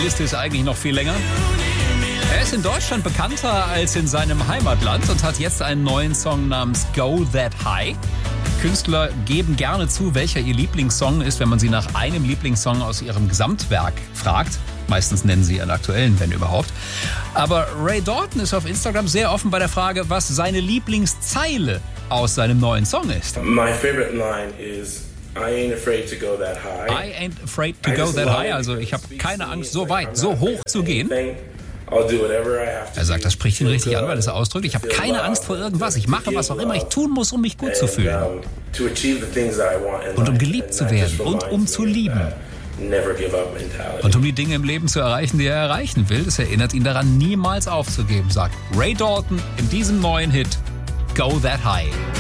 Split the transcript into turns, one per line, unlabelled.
Liste ist eigentlich noch viel länger. Er ist in Deutschland bekannter als in seinem Heimatland und hat jetzt einen neuen Song namens Go That High. Künstler geben gerne zu, welcher ihr Lieblingssong ist, wenn man sie nach einem Lieblingssong aus ihrem Gesamtwerk fragt. Meistens nennen sie ihren aktuellen, wenn überhaupt. Aber Ray Dalton ist auf Instagram sehr offen bei der Frage, was seine Lieblingszeile aus seinem neuen Song ist.
My favorite line is I ain't afraid to go that high.
I ain't afraid to go that high. Also ich habe keine Angst, so weit, so hoch zu gehen. Er sagt, das spricht ihn richtig an, weil es ausdrückt, ich habe keine Angst vor irgendwas. Ich mache, was auch immer ich tun muss, um mich gut zu fühlen. Und um geliebt zu werden und um zu lieben. Und um die Dinge im Leben zu erreichen, die er erreichen will. Das erinnert ihn daran, niemals aufzugeben, sagt Ray Dalton in diesem neuen Hit Go That High.